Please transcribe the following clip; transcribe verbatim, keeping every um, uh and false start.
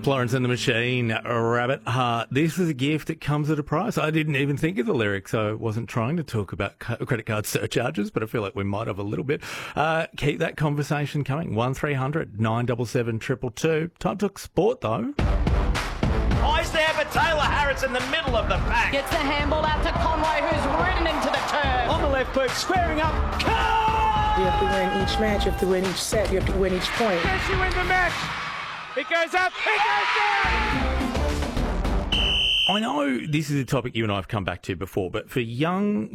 Florence and the Machine, Rabbit Heart. This is a gift that comes at a price. I didn't even think of the lyrics. I wasn't trying to talk about credit card surcharges, but I feel like we might have a little bit. Uh, keep that conversation coming. one three hundred nine seven seven two two two. Time to talk sport, though. Eyes there for Taylor Harris in the middle of the pack. Gets the handball out to Conway, who's ridden into the turf. On the left boot, squaring up. Carl! You have to win each match, you have to win each set, you have to win each point. Yes, you win the match. It goes up, it goes down! I know this is a topic you and I have come back to before, but for young